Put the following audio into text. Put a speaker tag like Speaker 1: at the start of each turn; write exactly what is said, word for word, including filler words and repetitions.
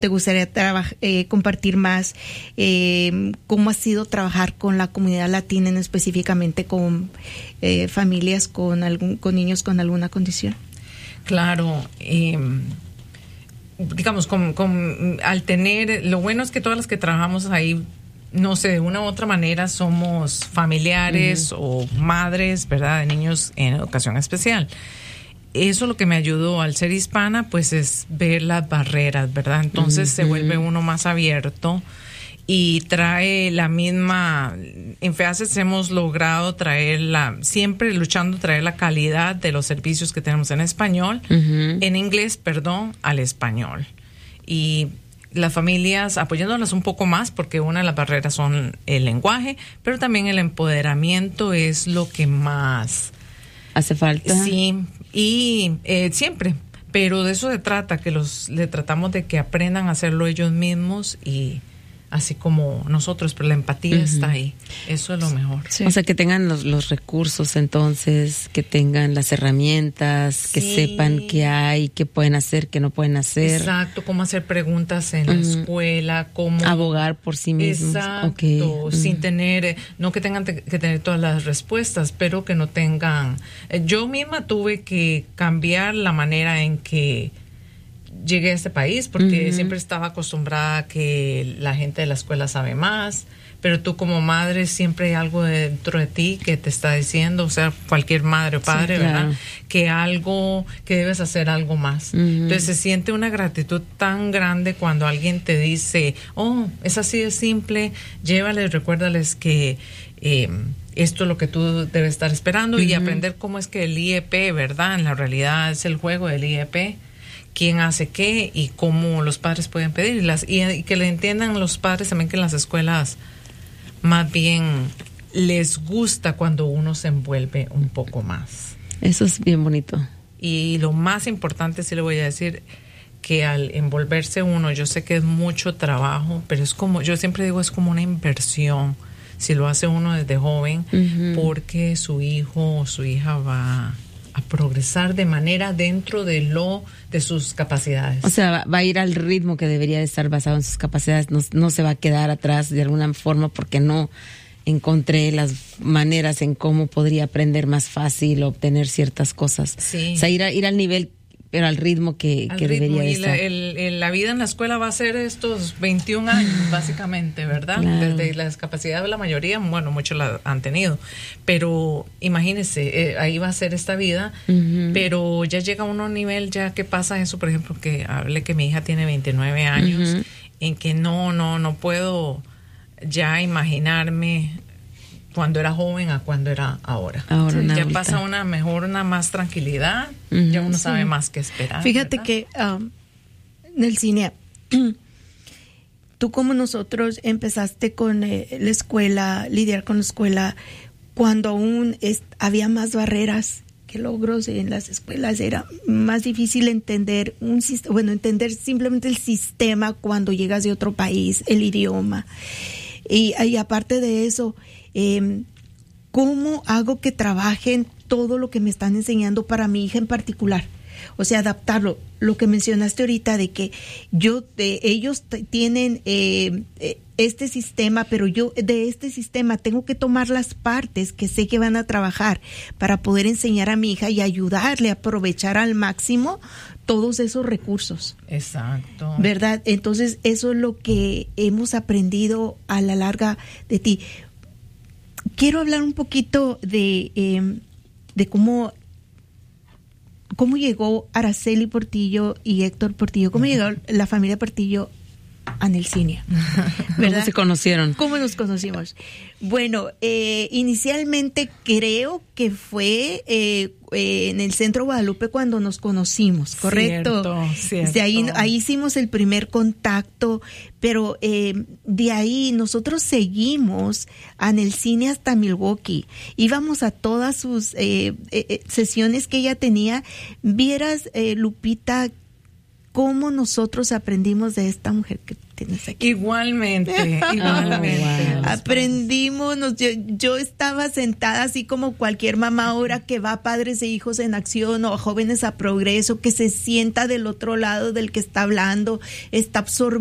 Speaker 1: te gustaría traba- eh, compartir más eh, cómo ha sido trabajar con la comunidad latina, en específicamente con eh, familias con algún con niños con alguna condición.
Speaker 2: Claro, eh, digamos, con, con, al tener, lo bueno es que todas las que trabajamos ahí, no sé, de una u otra manera somos familiares uh-huh. o madres, ¿verdad?, de niños en educación especial. Eso lo que me ayudó al ser hispana, pues es ver las barreras, ¿verdad? Entonces uh-huh. se vuelve uno más abierto y trae la misma, en FEACES hemos logrado traer la, siempre luchando traer la calidad de los servicios que tenemos en español, uh-huh. en inglés, perdón, al español. Y las familias apoyándolas un poco más, porque una de las barreras son el lenguaje, pero también el empoderamiento es lo que más
Speaker 3: hace falta.
Speaker 2: Sí, y eh, siempre, pero de eso se trata, que los le tratamos de que aprendan a hacerlo ellos mismos y así como nosotros, pero la empatía uh-huh. está ahí. Eso es lo mejor.
Speaker 3: Sí. O sea, que tengan los, los recursos, entonces, que tengan las herramientas, que sí. sepan qué hay, qué pueden hacer, qué no pueden hacer.
Speaker 2: Exacto, cómo hacer preguntas en uh-huh. la escuela, cómo
Speaker 3: abogar por sí mismos.
Speaker 2: Exacto,
Speaker 3: okay.
Speaker 2: sin
Speaker 3: uh-huh.
Speaker 2: tener, no que tengan te, que tener todas las respuestas, pero que no tengan. Eh, yo misma tuve que cambiar la manera en que llegué a este país, porque uh-huh. siempre estaba acostumbrada a que la gente de la escuela sabe más, pero tú como madre siempre hay algo dentro de ti que te está diciendo, o sea, cualquier madre o padre, sí, claro. ¿verdad?, que algo, que debes hacer algo más. Uh-huh. Entonces se siente una gratitud tan grande cuando alguien te dice, oh, es así de simple, llévales, recuérdales que eh, esto es lo que tú debes estar esperando uh-huh. y aprender cómo es que el I E P, ¿verdad?, en la realidad es el juego del I E P, quién hace qué y cómo los padres pueden pedir y, las, y, y que le entiendan los padres también que en las escuelas más bien les gusta cuando uno se envuelve un poco más.
Speaker 3: Eso es bien bonito.
Speaker 2: Y lo más importante, sí le voy a decir, que al envolverse uno, yo sé que es mucho trabajo, pero es como, yo siempre digo, es como una inversión si lo hace uno desde joven, uh-huh. porque su hijo o su hija va a progresar de manera dentro de lo de sus capacidades.
Speaker 3: O sea, va, va a ir al ritmo que debería de estar basado en sus capacidades, no, no se va a quedar atrás de alguna forma porque no encontré las maneras en cómo podría aprender más fácil o obtener ciertas cosas.
Speaker 2: Sí.
Speaker 3: O sea, ir, a, ir al nivel, pero al ritmo que,
Speaker 2: al
Speaker 3: que
Speaker 2: ritmo,
Speaker 3: debería de
Speaker 2: y
Speaker 3: estar.
Speaker 2: La, el, el, la vida en la escuela va a ser estos veintiún años, básicamente, ¿verdad?
Speaker 3: Claro.
Speaker 2: Desde las capacidades de la mayoría, bueno, muchos la han tenido. Pero imagínense, eh, ahí va a ser esta vida, uh-huh. pero ya llega uno a un nivel ya que pasa eso, por ejemplo, que hable que mi hija tiene veintinueve años, uh-huh. en que no, no, no puedo ya imaginarme cuando era joven a cuando era ahora.
Speaker 3: ahora
Speaker 2: sí, ya
Speaker 3: ahorita.
Speaker 2: pasa una mejor, una más tranquilidad, uh-huh, ya uno sí. sabe más qué esperar.
Speaker 1: Fíjate
Speaker 2: ¿verdad?
Speaker 1: que um, Nelcinia, tú como nosotros empezaste con eh, la escuela, lidiar con la escuela, cuando aún es, había más barreras que logros en las escuelas, era más difícil entender un bueno, entender simplemente el sistema cuando llegas de otro país, el idioma. Y, y aparte de eso, Eh, ¿cómo hago que trabajen todo lo que me están enseñando para mi hija en particular? O sea, adaptarlo. Lo que mencionaste ahorita de que yo, de, ellos t- tienen eh, eh, este sistema, pero yo de este sistema tengo que tomar las partes que sé que van a trabajar para poder enseñar a mi hija y ayudarle a aprovechar al máximo todos esos recursos.
Speaker 2: Exacto.
Speaker 1: ¿Verdad? Entonces, eso es lo que hemos aprendido a la larga de ti. Quiero hablar un poquito de, eh, de cómo, cómo llegó Araceli Portillo y Héctor Portillo, cómo llegó la familia Portillo a Nelcinia, ¿verdad?
Speaker 3: ¿Cómo se conocieron?
Speaker 1: ¿Cómo nos conocimos? Bueno, eh, inicialmente creo que fue eh, eh, en el Centro Guadalupe cuando nos conocimos, ¿correcto?
Speaker 2: Cierto, cierto.
Speaker 1: De ahí, ahí hicimos el primer contacto, pero eh, de ahí nosotros seguimos a Nelcinia hasta Milwaukee. Íbamos a todas sus eh, eh, sesiones que ella tenía. Vieras, eh, Lupita, cómo nosotros aprendimos de esta mujer que tienes aquí.
Speaker 2: Igualmente, igualmente.
Speaker 3: Oh, wow.
Speaker 1: Aprendimos, nos, yo, yo estaba sentada así como cualquier mamá ahora que va a Padres e Hijos en Acción o a Jóvenes a Progreso, que se sienta del otro lado del que está hablando, está absorbiendo